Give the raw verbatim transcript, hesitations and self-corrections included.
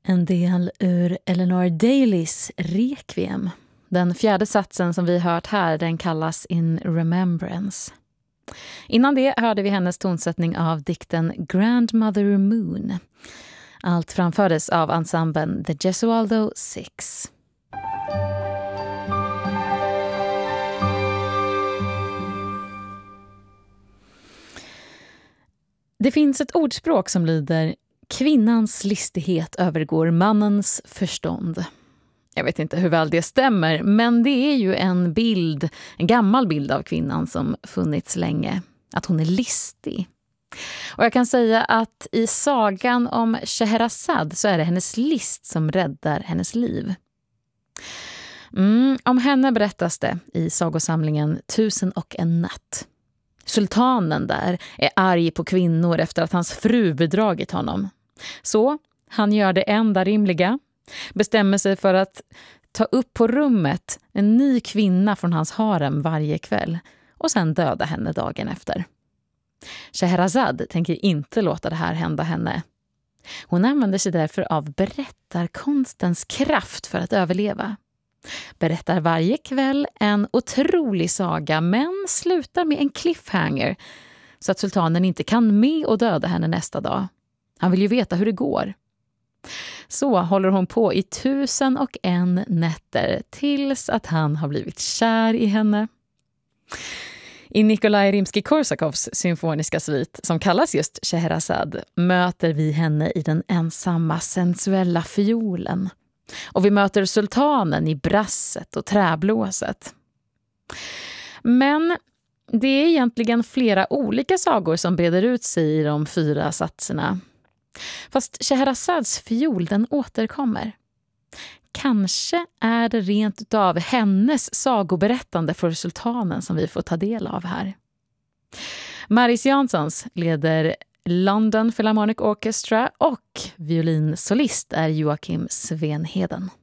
En del ur Eleanor Dailys Requiem. Den fjärde satsen som vi hört här, den kallas In Remembrance. Innan det hörde vi hennes tonsättning av dikten Grandmother Moon. Allt framfördes av ensemblen The Gesualdo Six. Det finns ett ordspråk som lyder: kvinnans listighet övergår mannens förstånd. Jag vet inte hur väl det stämmer, men det är ju en bild, en gammal bild av kvinnan som funnits länge. Att hon är listig. Och jag kan säga att i sagan om Scheherazade så är det hennes list som räddar hennes liv. Mm, om henne berättas det i sagosamlingen Tusen och en natt. Sultanen där är arg på kvinnor efter att hans fru bedragit honom. Så han gör det enda rimliga, bestämmer sig för att ta upp på rummet en ny kvinna från hans harem varje kväll och sen döda henne dagen efter. Scheherazade tänker inte låta det här hända henne. Hon använder sig därför av berättarkonstens kraft för att överleva. Berättar varje kväll en otrolig saga, men slutar med en cliffhanger så att sultanen inte kan med och döda henne nästa dag. Han vill ju veta hur det går. Så håller hon på i tusen och en nätter tills att han har blivit kär i henne. I Nikolaj Rimsky-Korsakovs symfoniska svit, som kallas just Scheherazade, möter vi henne i den ensamma sensuella fiolen. Och vi möter sultanen i brasset och träblåset. Men det är egentligen flera olika sagor som breder ut sig i de fyra satserna. Fast Scheherazades fiol, den återkommer. Kanske är det rent utav hennes sagoberättande för sultanen som vi får ta del av här. Maris Janssons leder London Philharmonic Orchestra och violinsolist är Joakim Svenheden.